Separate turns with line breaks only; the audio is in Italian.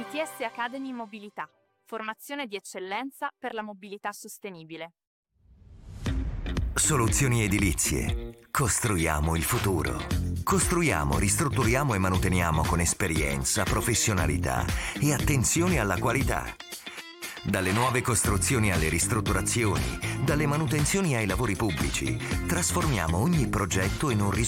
ITS Academy Mobilità, formazione di eccellenza per la mobilità sostenibile.
Soluzioni edilizie. Costruiamo il futuro. Costruiamo, ristrutturiamo e manuteniamo con esperienza, professionalità e attenzione alla qualità. Dalle nuove costruzioni alle ristrutturazioni, dalle manutenzioni ai lavori pubblici, trasformiamo ogni progetto in un risultato